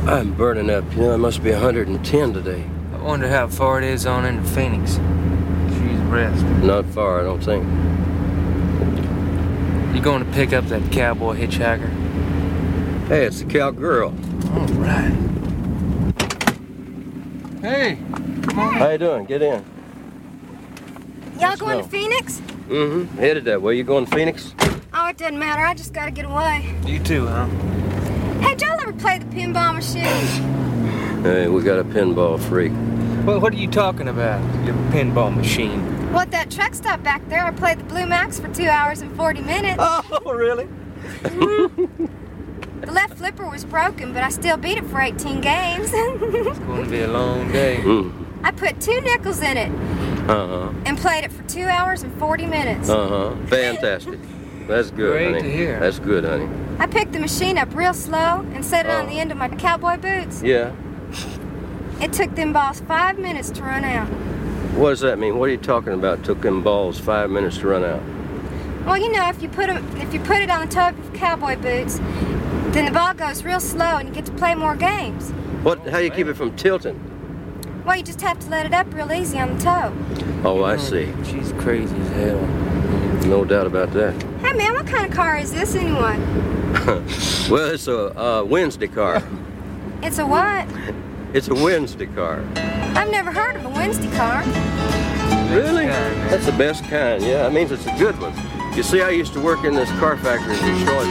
I'm burning up. You know, it must be 110 today. I wonder how far it is on into Phoenix. She's rest. Not far, I don't think. You going to pick up that cowboy hitchhiker? Hey, it's the cowgirl. All right. Hey, come on. How you doing? Get in. Y'all going to Phoenix? Mm-hmm. Headed that way. You going to Phoenix? Oh, it doesn't matter. I just gotta get away. You too, huh? Hey, did y'all ever play the pinball machine? Hey, we got a pinball freak. What are you talking about? Your pinball machine. Well, at that truck stop back there, I played the Blue Max for 2 hours and 40 minutes. Oh, really? The left flipper was broken, but I still beat it for 18 games. It's going to be a long day. I put 2 nickels in it and played it for 2 hours and 40 minutes. Fantastic. That's good, Great honey. to hear. That's good, honey. I picked the machine up real slow and set it on the end of my cowboy boots. Yeah. It took them balls 5 minutes to run out. What does that mean? What are you talking about? Took them balls 5 minutes to run out. Well, you know, if you put it on the toe of your cowboy boots, then the ball goes real slow and you get to play more games. How do you keep it from tilting? Well, you just have to let it up real easy on the toe. Oh, I see. She's crazy as hell. No doubt about that. Hey, man, what kind of car is this anyway? Well, it's a Wednesday car. It's a what? It's a Wednesday car. I've never heard of a Wednesday car. Really? That's the best kind, yeah. That means it's a good one. You see, I used to work in this car factory in Detroit.